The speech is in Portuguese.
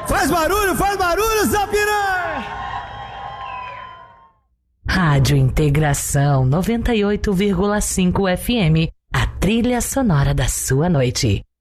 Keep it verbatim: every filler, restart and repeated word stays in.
Faz barulho, faz barulho, Sapiranga! Rádio Integração noventa e oito vírgula cinco F M, a trilha sonora da sua noite.